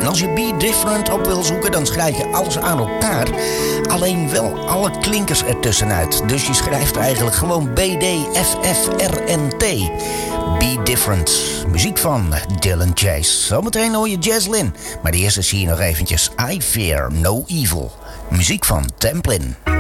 als je Be Different op wil zoeken, dan schrijf je alles aan elkaar. Alleen wel alle klinkers ertussenuit. Dus je schrijft eigenlijk gewoon BDFFRNT. Be Different. Muziek van Dylan Chase. Zometeen hoor je Jazzlyn. Maar de eerste zie je nog eventjes I Fear No Evil. Muziek van Templin.